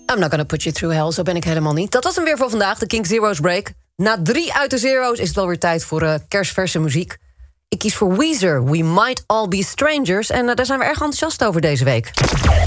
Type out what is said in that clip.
I'm not gonna put you through hell, zo ben ik helemaal niet. Dat was hem weer voor vandaag, de Kink Zero's Break. Na 3 uit de zero's is het wel weer tijd voor kerstverse muziek. Ik kies voor Weezer, We Might All Be Strangers. En daar zijn we erg enthousiast over deze week.